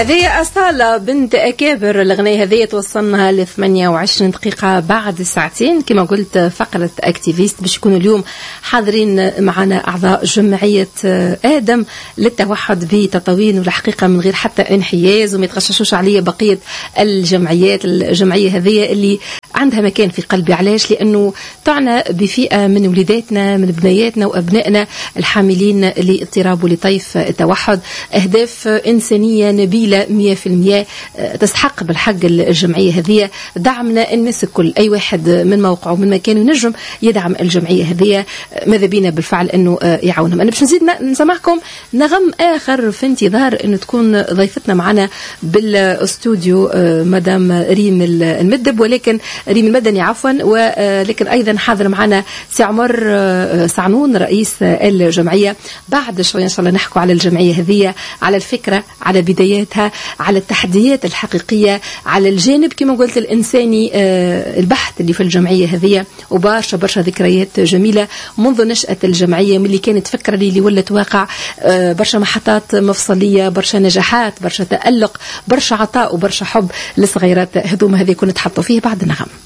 هذه أصالة بنت أكابر. الأغنية هذه توصلنا ل 28 دقيقة بعد ساعتين. كما قلت فقرة أكتيفيست باش يكونوا اليوم حاضرين معنا أعضاء جمعية آدم للتوحد بتطاوين، والحقيقة من غير حتى انحياز وما يتغششوش عليه بقية الجمعيات. الجمعية هذه اللي عندها مكان في قلبي. علاش؟ لأنه تعنى بفئة من وليداتنا، من بنياتنا وأبنائنا الحاملين لاضطراب ولطيف التوحد. أهداف إنسانية نبيلة 100%، تستحق بالحق الجمعية هذه دعمنا الناس الكل. أي واحد من موقعه من مكانه ينجم يدعم الجمعية هذه. ماذا بينا بالفعل أنه يعاونهم. أنا باش نزيد نسمعكم نغم آخر في انتظار أنه تكون ضيفتنا معنا بالاستوديو مدام ريم المدب، ولكن ريم المدني عفوا، ولكن أيضا حاضر معنا سي عمر سعنون رئيس الجمعية. بعد شوية إن شاء الله نحكوا على الجمعية هذه، على الفكرة، على بداياتها، على التحديات الحقيقية، على الجانب كما قلت الإنساني البحث اللي في الجمعية هذه، وبرشا برشا ذكريات جميلة منذ نشأة الجمعية، من اللي كانت فكرة اللي ولت واقع. برشا محطات مفصلية، برشا نجاحات، برشا تألق، برشا عطاء وبرشا حب للصغيرات. هذوما هذه كنا تحطوا فيه بعد النغم.